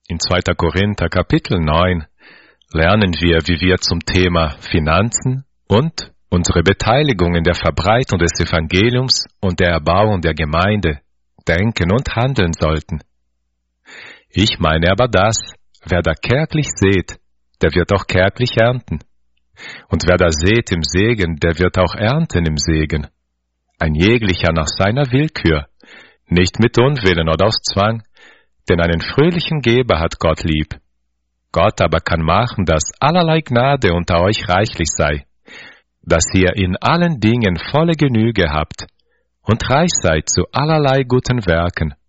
In 2. Korinther Kapitel 9 lernen wir, wie wir zum Thema Finanzen und unsere Beteiligung in der Verbreitung des Evangeliums und der Erbauung der Gemeinde denken und handeln sollten. Ich meine aber das, wer da kärglich sät, der wird auch kärglich ernten. Und wer da sät im Segen, der wird auch ernten im Segen. Ein jeglicher nach seiner Willkür, nicht mit Unwillen oder aus Zwang, denn einen fröhlichen Geber hat Gott lieb. Gott aber kann machen, dass allerlei Gnade unter euch reichlich sei, dass ihr in allen Dingen volle Genüge habt und reich seid zu allerlei guten Werken,